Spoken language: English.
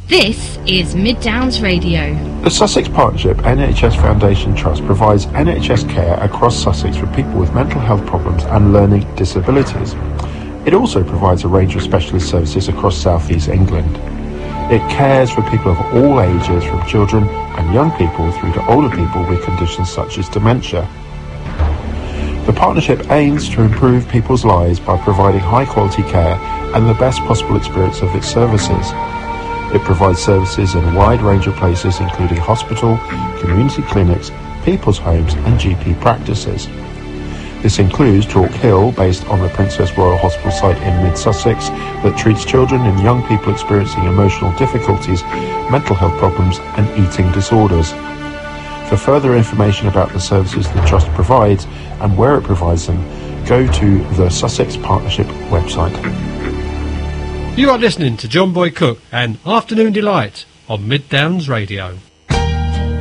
This is Mid Downs Radio. The Sussex Partnership NHS Foundation Trust provides NHS care across Sussex for people with mental health problems and learning disabilities. It also provides a range of specialist services across South East England. It cares for people of all ages, from children and young people through to older people with conditions such as dementia. The partnership aims to improve people's lives by providing high quality care and the best possible experience of its services. It provides services in a wide range of places, including hospital, community clinics, people's homes and GP practices. This includes Chalk Hill, based on the Princess Royal Hospital site in mid-Sussex, that treats children and young people experiencing emotional difficulties, mental health problems and eating disorders. For further information about the services the Trust provides and where it provides them, go to the Sussex Partnership website. You are listening to John Boy Cook and Afternoon Delight on Mid Downs Radio.